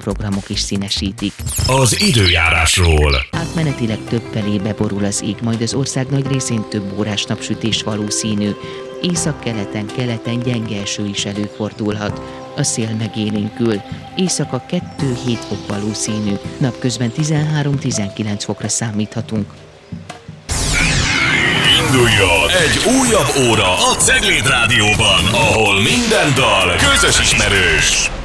programok is színesítik. Az időjárásról. Átmenetileg több felé beborul az ég, majd az ország nagy részén több órás napsütés valószínű. Északkeleten, keleten gyenge eső is előfordulhat. A szél megélénkül. Éjszaka 2-7 fok valószínű. Napközben 13-19 fokra számíthatunk. Induljon egy újabb óra a Cegléd Rádióban, ahol minden dal közös ismerős.